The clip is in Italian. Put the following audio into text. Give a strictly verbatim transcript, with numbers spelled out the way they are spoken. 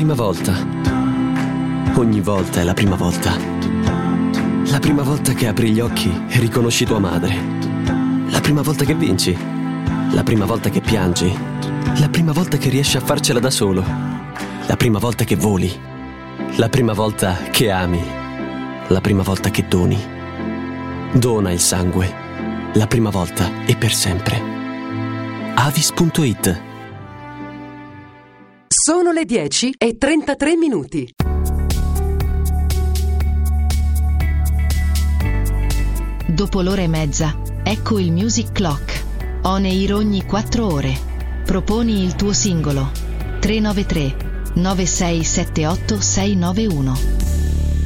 prima volta. Ogni volta è la prima volta. La prima volta che apri gli occhi e riconosci tua madre. La prima volta che vinci. La prima volta che piangi. La prima volta che riesci a farcela da solo. La prima volta che voli. La prima volta che ami. La prima volta che doni. Dona il sangue. La prima volta e per sempre. Avis punto it. Sono le dieci e trentatré minuti. Dopo l'ora e mezza, ecco il Music Clock. On air ogni quattro ore. Proponi il tuo singolo. tre nove tre nove sei sette otto sei nove uno.